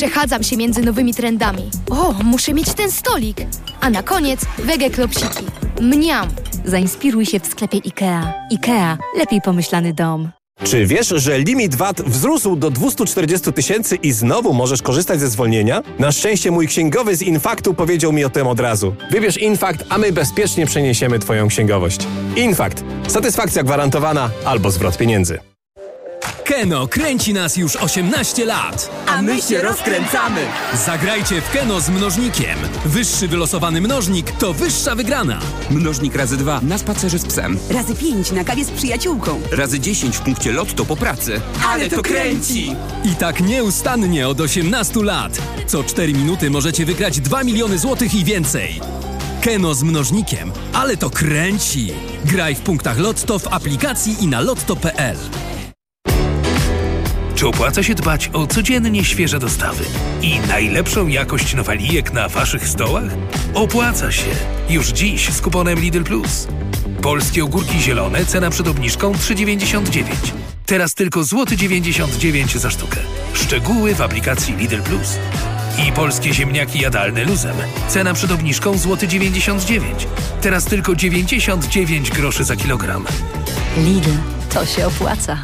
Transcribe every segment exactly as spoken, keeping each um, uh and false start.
Przechadzam się między nowymi trendami. O, muszę mieć ten stolik. A na koniec wege klopsiki. Mniam. Zainspiruj się w sklepie IKEA. IKEA. Lepiej pomyślany dom. Czy wiesz, że limit V A T wzrósł do dwieście czterdzieści tysięcy i znowu możesz korzystać ze zwolnienia? Na szczęście mój księgowy z Infaktu powiedział mi o tym od razu. Wybierz Infakt, a my bezpiecznie przeniesiemy twoją księgowość. Infakt. Satysfakcja gwarantowana albo zwrot pieniędzy. Keno kręci nas już osiemnaście lat. A my się rozkręcamy. Zagrajcie w Keno z mnożnikiem. Wyższy wylosowany mnożnik to wyższa wygrana. Mnożnik razy dwa na spacerze z psem. Razy pięć na kawie z przyjaciółką. Razy dziesięć w punkcie lotto po pracy. Ale to kręci! I tak nieustannie od osiemnastu lat. Co cztery minuty możecie wygrać dwa miliony złotych i więcej. Keno z mnożnikiem. Ale to kręci. Graj w punktach Lotto, w aplikacji i na lotto kropka pe el. Czy opłaca się dbać o codziennie świeże dostawy i najlepszą jakość nowalijek na waszych stołach? Opłaca się. Już dziś z kuponem Lidl Plus. Polskie ogórki zielone, cena przed obniżką trzy dziewięćdziesiąt dziewięć. Teraz tylko złoty dziewięćdziesiąt dziewięć za sztukę. Szczegóły w aplikacji Lidl Plus. I polskie ziemniaki jadalne luzem. Cena przed obniżką złoty dziewięćdziesiąt dziewięć. Teraz tylko dziewięćdziesiąt dziewięć groszy za kilogram. Lidl. To się opłaca.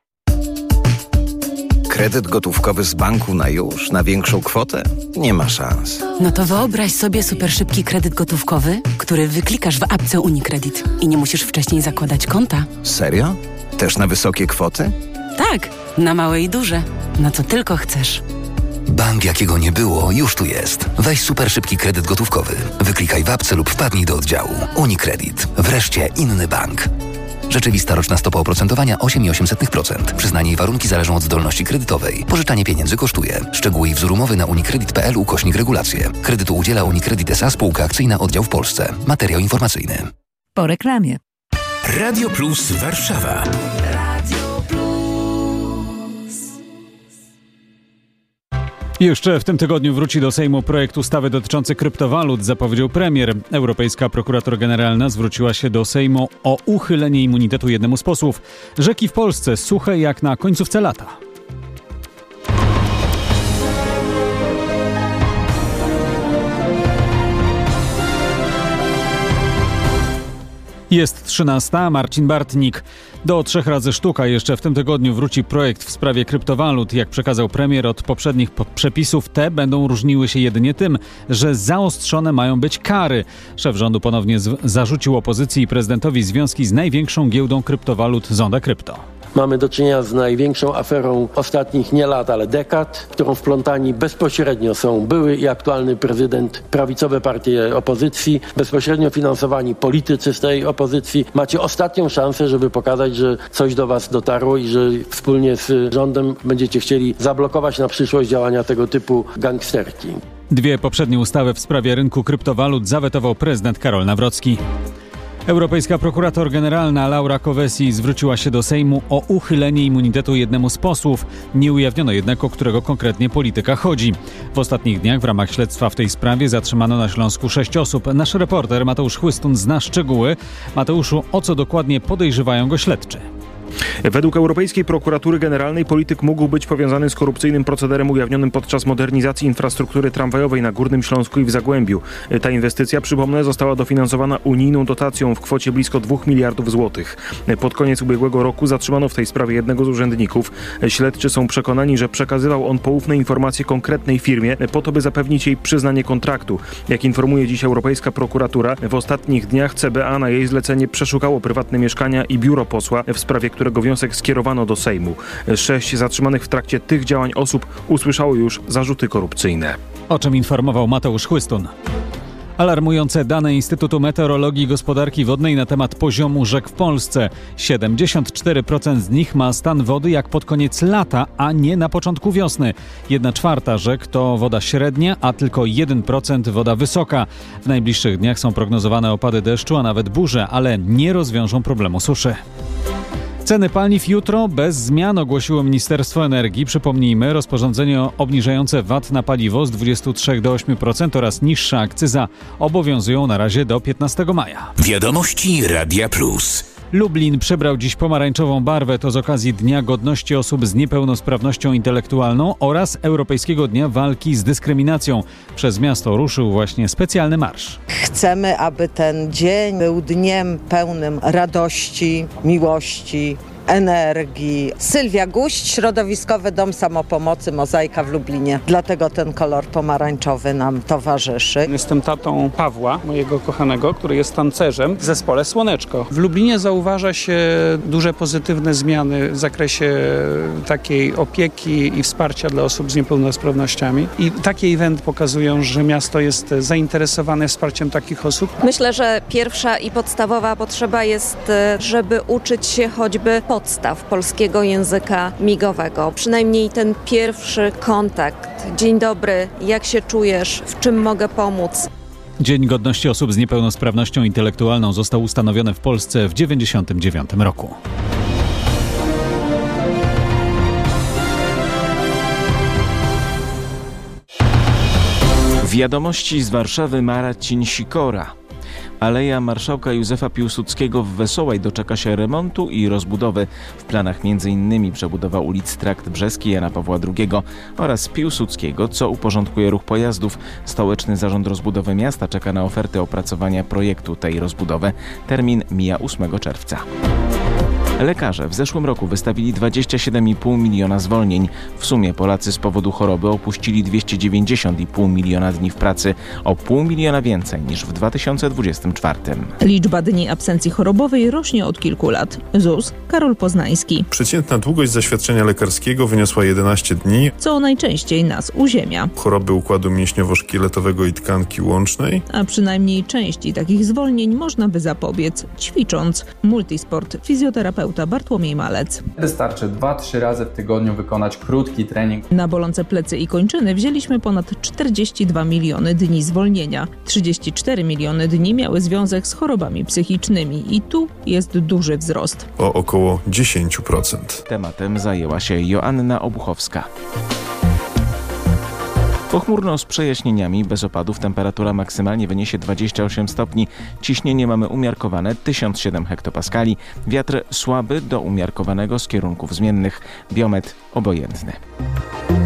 Kredyt gotówkowy z banku na już, na większą kwotę? Nie ma szans. No to wyobraź sobie super szybki kredyt gotówkowy, który wyklikasz w apce UniCredit i nie musisz wcześniej zakładać konta. Serio? Też na wysokie kwoty? Tak, na małe i duże. Na co tylko chcesz. Bank, jakiego nie było, już tu jest. Weź super szybki kredyt gotówkowy. Wyklikaj w apce lub wpadnij do oddziału. UniCredit. Wreszcie inny bank. Rzeczywista roczna stopa oprocentowania osiem przecinek osiem procent. Przyznanie i warunki zależą od zdolności kredytowej. Pożyczanie pieniędzy kosztuje. Szczegóły i wzór umowy na unicredit kropka pe el ukośnik regulacje. Kredytu udziela UniCredit S A Spółka Akcyjna Oddział w Polsce. Materiał informacyjny. Po reklamie. Radio Plus Warszawa. Jeszcze w tym tygodniu wróci do Sejmu projekt ustawy dotyczący kryptowalut, zapowiedział premier. Europejska prokurator generalna zwróciła się do Sejmu o uchylenie immunitetu jednemu z posłów. Rzeki w Polsce suche jak na końcówce lata. Jest trzynasta, Marcin Bartnik. Do trzech razy sztuka jeszcze w tym tygodniu wróci projekt w sprawie kryptowalut. Jak przekazał premier, od poprzednich przepisów te będą różniły się jedynie tym, że zaostrzone mają być kary. Szef rządu ponownie z- zarzucił opozycji i prezydentowi związki z największą giełdą kryptowalut Zonda Krypto. Mamy do czynienia z największą aferą ostatnich nie lat, ale dekad, w którą wplątani bezpośrednio są były i aktualny prezydent, prawicowe partie opozycji, bezpośrednio finansowani politycy z tej opozycji. Macie ostatnią szansę, żeby pokazać, że coś do was dotarło i że wspólnie z rządem będziecie chcieli zablokować na przyszłość działania tego typu gangsterki. Dwie poprzednie ustawy w sprawie rynku kryptowalut zawetował prezydent Karol Nawrocki. Europejska prokurator generalna Laura Kövesi zwróciła się do Sejmu o uchylenie immunitetu jednemu z posłów. Nie ujawniono jednak, o którego konkretnie polityka chodzi. W ostatnich dniach w ramach śledztwa w tej sprawie zatrzymano na Śląsku sześć osób. Nasz reporter Mateusz Chłystun zna szczegóły. Mateuszu, o co dokładnie podejrzewają go śledczy? Według Europejskiej Prokuratury Generalnej polityk mógł być powiązany z korupcyjnym procederem ujawnionym podczas modernizacji infrastruktury tramwajowej na Górnym Śląsku i w Zagłębiu. Ta inwestycja, przypomnę, została dofinansowana unijną dotacją w kwocie blisko dwóch miliardów złotych. Pod koniec ubiegłego roku zatrzymano w tej sprawie jednego z urzędników. Śledczy są przekonani, że przekazywał on poufne informacje konkretnej firmie po to, by zapewnić jej przyznanie kontraktu. Jak informuje dziś Europejska Prokuratura, w ostatnich dniach C B A na jej zlecenie przeszukało prywatne mieszkania i biuro posła, w sprawie którego wniosek skierowano do Sejmu. Sześć zatrzymanych w trakcie tych działań osób usłyszało już zarzuty korupcyjne. O czym informował Mateusz Chłystun. Alarmujące dane Instytutu Meteorologii i Gospodarki Wodnej na temat poziomu rzek w Polsce. siedemdziesiąt cztery procent z nich ma stan wody jak pod koniec lata, a nie na początku wiosny. Jedna czwarta rzek to woda średnia, a tylko jeden procent woda wysoka. W najbliższych dniach są prognozowane opady deszczu, a nawet burze, ale nie rozwiążą problemu suszy. Ceny paliw jutro bez zmian, ogłosiło Ministerstwo Energii. Przypomnijmy, rozporządzenie obniżające V A T na paliwo z dwudziestu trzech do ośmiu procent oraz niższa akcyza obowiązują na razie do piętnastego maja. Wiadomości Radia Plus. Lublin przybrał dziś pomarańczową barwę. To z okazji Dnia Godności Osób z Niepełnosprawnością Intelektualną oraz Europejskiego Dnia Walki z Dyskryminacją. Przez miasto ruszył właśnie specjalny marsz. Chcemy, aby ten dzień był dniem pełnym radości, miłości, energii. Sylwia Guść, Środowiskowy Dom Samopomocy Mozaika w Lublinie. Dlatego ten kolor pomarańczowy nam towarzyszy. Jestem tatą Pawła, mojego kochanego, który jest tancerzem w zespole Słoneczko. W Lublinie zauważa się duże pozytywne zmiany w zakresie takiej opieki i wsparcia dla osób z niepełnosprawnościami. I takie eventy pokazują, że miasto jest zainteresowane wsparciem takich osób. Myślę, że pierwsza i podstawowa potrzeba jest, żeby uczyć się choćby podstaw polskiego języka migowego. Przynajmniej ten pierwszy kontakt. Dzień dobry, jak się czujesz, w czym mogę pomóc? Dzień Godności Osób z Niepełnosprawnością Intelektualną został ustanowiony w Polsce w tysiąc dziewięćset dziewięćdziesiątym dziewiątym roku. Wiadomości z Warszawy. Marcin Sikora. Aleja Marszałka Józefa Piłsudskiego w Wesołej doczeka się remontu i rozbudowy. W planach m.in. przebudowa ulic Trakt Brzeski, Jana Pawła drugiego oraz Piłsudskiego, co uporządkuje ruch pojazdów. Stołeczny Zarząd Rozbudowy Miasta czeka na oferty opracowania projektu tej rozbudowy. Termin mija ósmego czerwca. Lekarze w zeszłym roku wystawili dwadzieścia siedem i pół miliona zwolnień. W sumie Polacy z powodu choroby opuścili dwieście dziewięćdziesiąt i pół miliona dni w pracy, o pół miliona więcej niż w dwa tysiące dwudziestym czwartym. Liczba dni absencji chorobowej rośnie od kilku lat. Z U S Karol Poznański. Przeciętna długość zaświadczenia lekarskiego wyniosła jedenaście dni. Co najczęściej nas uziemia. Choroby układu mięśniowo-szkieletowego i tkanki łącznej. A przynajmniej części takich zwolnień można by zapobiec ćwicząc. Multisport, fizjoterapeuta Bartłomiej Malec. Wystarczy dwa trzy razy w tygodniu wykonać krótki trening. Na bolące plecy i kończyny wzięliśmy ponad czterdzieści dwa miliony dni zwolnienia. trzydzieści cztery miliony dni miały związek z chorobami psychicznymi i tu jest duży wzrost. O około dziesięć procent. Tematem zajęła się Joanna Obuchowska. Pochmurno z przejaśnieniami, bez opadów, temperatura maksymalnie wyniesie dwadzieścia osiem stopni, ciśnienie mamy umiarkowane tysiąc siedem hektopaskali, wiatr słaby do umiarkowanego z kierunków zmiennych, biometr obojętny.